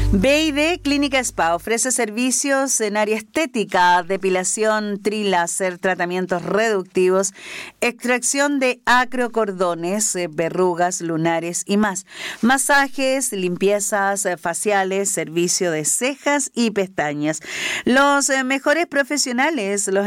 B&D Clínica Spa ofrece servicios en área estética, depilación, triláser, tratamientos reductivos, extracción de acrocordones, verrugas, lunares y más. Masajes, limpiezas faciales, servicio de cejas y pestañas. Los mejores profesionales los